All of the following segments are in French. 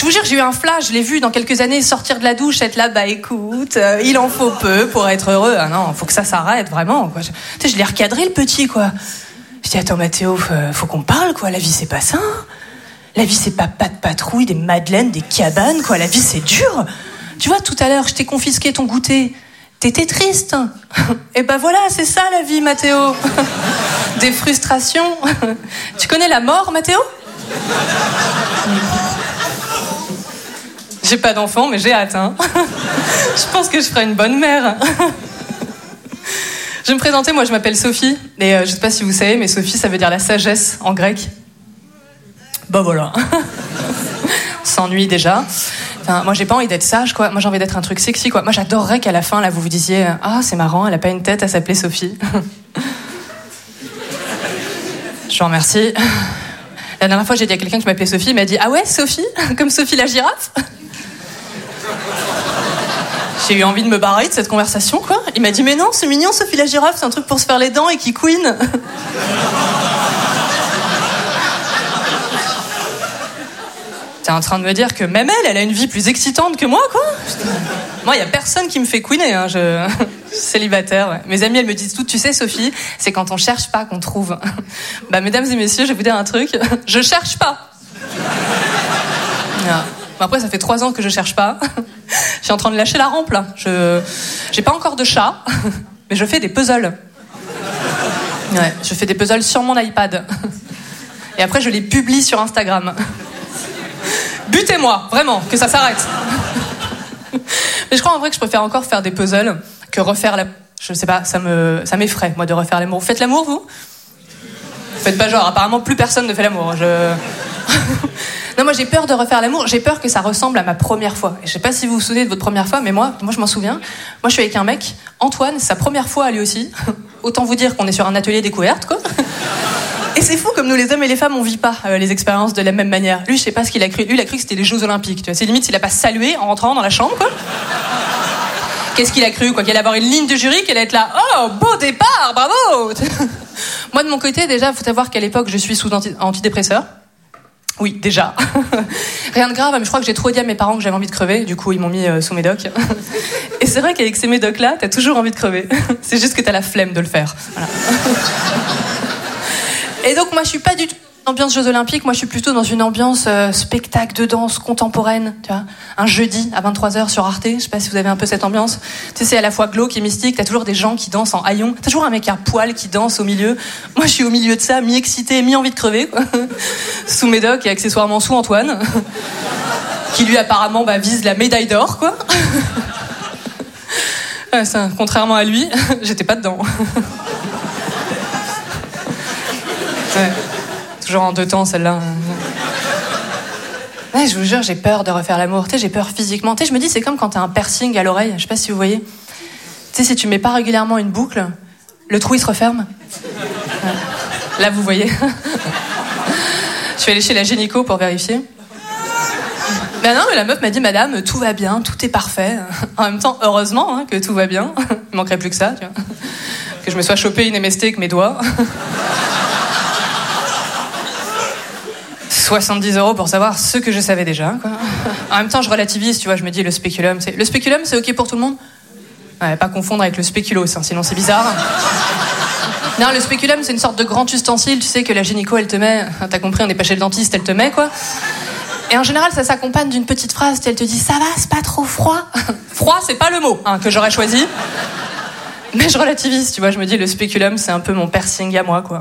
vous jure, j'ai eu un flash, je l'ai vu dans quelques années sortir de la douche, être là, bah écoute, il en faut peu pour être heureux. Ah non, faut que ça s'arrête, vraiment, quoi. Je l'ai recadré, le petit, quoi. Je dis, attends, Mathéo, faut qu'on parle, quoi. La vie, c'est pas ça. La vie, c'est pas de patrouille, des madeleines, des cabanes, quoi. La vie, c'est dur. Tu vois, tout à l'heure, je t'ai confisqué ton goûter. T'étais triste. Et ben voilà, c'est ça, la vie, Mathéo. Des frustrations. Tu connais la mort, Mathéo ? J'ai pas d'enfant, mais j'ai hâte, hein. Je pense que je ferai une bonne mère. Je vais me présenter, moi je m'appelle Sophie, et je sais pas si vous savez, mais Sophie ça veut dire la sagesse en grec. Bah voilà. On s'ennuie déjà. Enfin, moi j'ai pas envie d'être sage, quoi. Moi j'ai envie d'être un truc sexy, quoi. Moi j'adorerais qu'à la fin, là, vous vous disiez « Ah, c'est marrant, elle a pas une tête à s'appeler Sophie. » Je vous remercie. La dernière fois j'ai dit à quelqu'un qui m'appelait Sophie, il m'a dit « Ah ouais, Sophie ? Comme Sophie la girafe ?» J'ai eu envie de me barrer de cette conversation, quoi. Il m'a dit, mais non, c'est mignon, Sophie la girafe, c'est un truc pour se faire les dents et qui couine. T'es en train de me dire que même elle a une vie plus excitante que moi, quoi. Moi, il y a personne qui me fait couiner, hein. Je suis célibataire, ouais. Mes amies, elles me disent tout, tu sais, Sophie, c'est quand on cherche pas qu'on trouve. Bah, mesdames et messieurs, je vais vous dire un truc, je cherche pas. Non. Après, ça fait 3 ans que je cherche pas. Je suis en train de lâcher la rampe, là. J'ai pas encore de chat, mais je fais des puzzles. Ouais, je fais des puzzles sur mon iPad. Et après, je les publie sur Instagram. Butez-moi, vraiment, que ça s'arrête. Mais je crois en vrai que je préfère encore faire des puzzles que refaire la... Je sais pas, ça m'effraie, moi, de refaire l'amour. Vous faites l'amour, vous ? Faites pas genre, apparemment, plus personne ne fait l'amour. Non, moi j'ai peur de refaire l'amour, j'ai peur que ça ressemble à ma première fois. Et je sais pas si vous vous souvenez de votre première fois, mais moi je m'en souviens. Moi je suis avec un mec, Antoine, sa première fois à lui aussi. Autant vous dire qu'on est sur un atelier découverte, quoi. Et c'est fou comme nous les hommes et les femmes on vit pas les expériences de la même manière. Lui je sais pas ce qu'il a cru, lui il a cru que c'était les Jeux Olympiques, tu vois. C'est limite s'il a pas salué en rentrant dans la chambre, quoi. Qu'est-ce qu'il a cru, quoi, qu'il allait avoir une ligne de jury, qu'elle allait être là, oh beau départ, bravo. Moi de mon côté déjà, faut savoir qu'à l'époque je suis sous antidépresseur. Oui, déjà. Rien de grave, mais je crois que j'ai trop dit à mes parents que j'avais envie de crever. Du coup, ils m'ont mis sous médoc. Et c'est vrai qu'avec ces médocs-là, t'as toujours envie de crever. C'est juste que t'as la flemme de le faire. Voilà. Et donc, moi, je suis pas du tout dans l'ambiance Jeux Olympiques. Moi, je suis plutôt dans une ambiance spectacle de danse contemporaine. Tu vois, un jeudi à 23h sur Arte. Je sais pas si vous avez un peu cette ambiance. Tu sais, c'est à la fois glauque et mystique. T'as toujours des gens qui dansent en haillons. T'as toujours un mec à poil qui danse au milieu. Moi, je suis au milieu de ça, mi-excité, mi-envie de crever, quoi. Sous médoc et accessoirement sous Antoine, qui lui apparemment vise la médaille d'or, quoi. Ça, contrairement à lui, j'étais pas dedans. Ouais. Toujours en 2 temps, celle-là. Ouais, je vous jure, j'ai peur de refaire l'amour. Tu sais, j'ai peur physiquement. Tu sais, je me dis, c'est comme quand t'as un piercing à l'oreille. Je sais pas si vous voyez. Tu sais, si tu mets pas régulièrement une boucle, le trou, il se referme. Ouais. Là, vous voyez. Je suis allée chez la gynéco pour vérifier. Ben non, mais la meuf m'a dit, madame, tout va bien, tout est parfait. En même temps, heureusement que tout va bien. Il manquerait plus que ça, tu vois. Que je me sois chopé une MST avec mes doigts. 70 € pour savoir ce que je savais déjà, quoi. En même temps, je relativise, tu vois, je me dis, le spéculum, c'est OK pour tout le monde ? Ouais, pas confondre avec le spéculoos, hein, sinon c'est bizarre. Non, le spéculum, c'est une sorte de grand ustensile, tu sais, que la gynéco, elle te met, t'as compris, on n'est pas chez le dentiste, elle te met, quoi. Et en général, ça s'accompagne d'une petite phrase, elle te dit, ça va, c'est pas trop froid. Froid, c'est pas le mot, que j'aurais choisi. Mais je relativise, tu vois, je me dis, le spéculum, c'est un peu mon piercing à moi, quoi.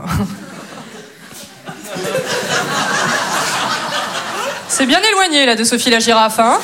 C'est bien éloigné, là, de Sophie la girafe, hein.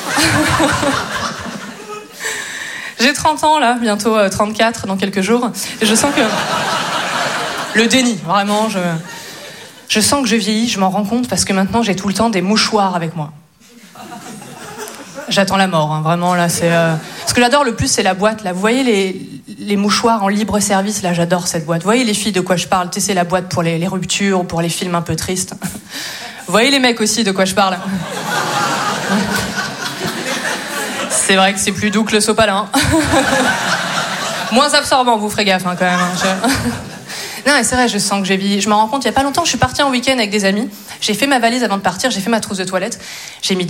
J'ai 30 ans, là, bientôt 34 dans quelques jours. Et je sens que... Le déni, vraiment, je sens que je vieillis, je m'en rends compte, parce que maintenant, j'ai tout le temps des mouchoirs avec moi. J'attends la mort, hein, vraiment, là, c'est... Ce que j'adore le plus, c'est la boîte, là. Vous voyez les mouchoirs en libre service, là, j'adore cette boîte. Vous voyez les filles de quoi je parle, tu sais, c'est la boîte pour les ruptures, ou pour les films un peu tristes. Vous voyez les mecs aussi de quoi je parle. C'est vrai que c'est plus doux que le sopalin. Moins absorbant, vous ferez gaffe, quand même. Non, mais c'est vrai, je sens que j'ai vieilli. Je m'en rends compte, il y a pas longtemps, je suis partie en week-end avec des amis. J'ai fait ma valise avant de partir, j'ai fait ma trousse de toilette. J'ai mis